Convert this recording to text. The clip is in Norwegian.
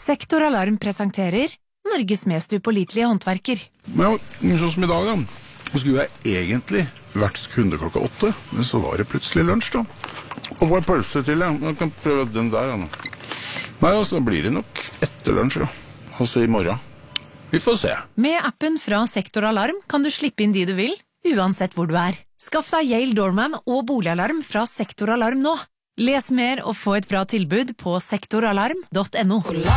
Sektoralarm presenterer Norges mest upålitelige håndverker. Men sånn som i dag da, skulle jeg egentlig vært kunde klokka 8, men så var det plutselig lunsj da. Og hva er pølse til det? Jeg kan prøve den der, Anna. Nei, altså blir det nok etter lunsj, ja. Altså i morgen. Vi får se. Med appen fra Sektoralarm kan du slippe inn de du vil, uansett hvor du er. Skaff deg Yale Doorman og boligalarm fra Sektoralarm nå. Les mer og få et bra tilbud på sektoralarm.no.